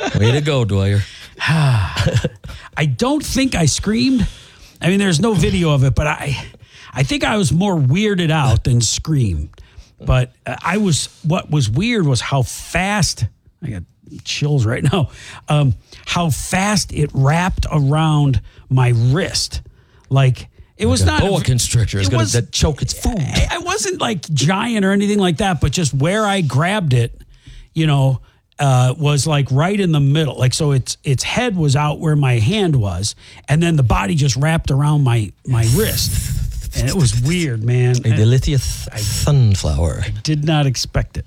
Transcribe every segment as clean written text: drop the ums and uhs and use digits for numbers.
Way to go, Dwyer. I don't think I screamed. I mean, there's no video of it, but I think I was more weirded out than screamed. But what was weird was how fast, I got chills right now, how fast it wrapped around my wrist. Like, it was not a boa constrictor is going to choke its food. I wasn't like giant or anything like that, but just where I grabbed it, was like right in the middle. Like, so its head was out where my hand was, and then the body just wrapped around my wrist. And it was weird, man. A delicious sunflower. I did not expect it.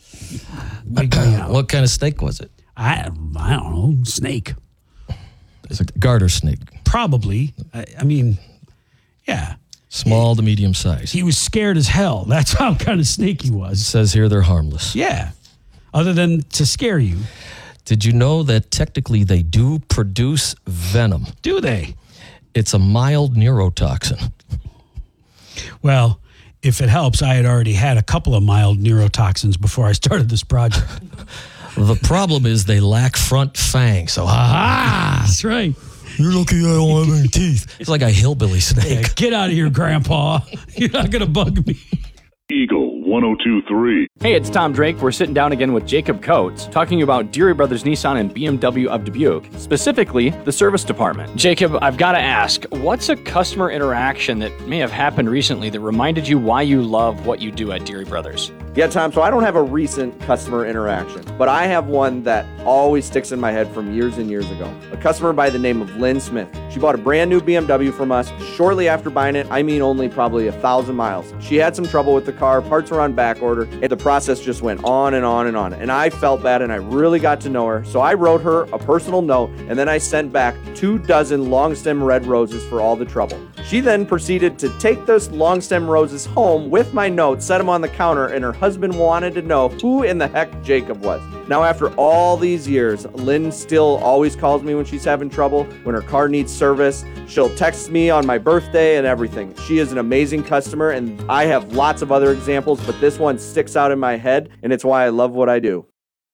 What kind of snake was it? I don't know. Snake. It's a garter snake. Probably. I mean, yeah. Small to medium size. He was scared as hell. That's how kind of snake he was. It says here they're harmless. Yeah. Other than to scare you. Did you know that technically they do produce venom? Do they? It's a mild neurotoxin. Well, if it helps, I had already had a couple of mild neurotoxins before I started this project. The problem is they lack front fangs. So, that's right. You're lucky I don't have any teeth. It's like a hillbilly snake. Yeah, get out of here, Grandpa. You're not going to bug me. Eagle 102.3. Hey, it's Tom Drake. We're sitting down again with Jacob Coates, talking about Deary Brothers Nissan and BMW of Dubuque, specifically the service department. Jacob, I've got to ask, what's a customer interaction that may have happened recently that reminded you why you love what you do at Deary Brothers? Yeah, Tom, so I don't have a recent customer interaction, but I have one that always sticks in my head from years and years ago. A customer by the name of Lynn Smith. She bought a brand new BMW from us. Shortly after buying it, I mean only probably 1,000 miles. She had some trouble with the car, parts were on back order, and the process just went on and on and on. And I felt bad, and I really got to know her. So I wrote her a personal note, and then I sent back 24 long stem red roses for all the trouble. She then proceeded to take those long stem roses home with my note, set them on the counter, and her husband wanted to know who in the heck Jacob was. Now, after all these years, Lynn still always calls me when she's having trouble, when her car needs service. She'll text me on my birthday and everything. She is an amazing customer, and I have lots of other examples, but this one sticks out in my head, and it's why I love what I do.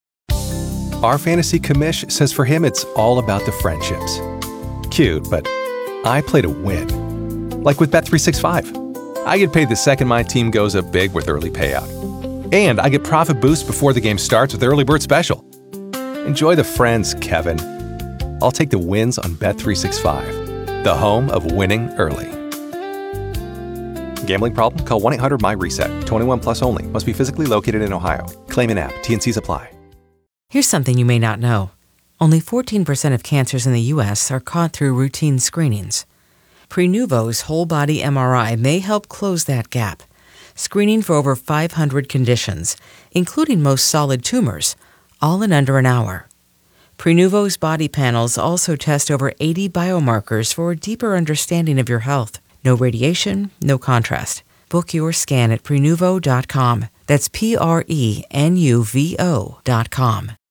Our fantasy commish says for him it's all about the friendships. Cute, but I play to win. Like with Bet365. I get paid the second my team goes up big with early payout. And I get profit boost before the game starts with Early Bird Special. Enjoy the friends, Kevin. I'll take the wins on Bet365, the home of winning early. Gambling problem? Call 1-800-MY-RESET. 21 plus only. Must be physically located in Ohio. Claim in app. T&Cs apply. Here's something you may not know. Only 14% of cancers in the U.S. are caught through routine screenings. Prenuvo's whole-body MRI may help close that gap, screening for over 500 conditions, including most solid tumors, all in under an hour. Prenuvo's body panels also test over 80 biomarkers for a deeper understanding of your health. No radiation, no contrast. Book your scan at Prenuvo.com. That's Prenuvo.com.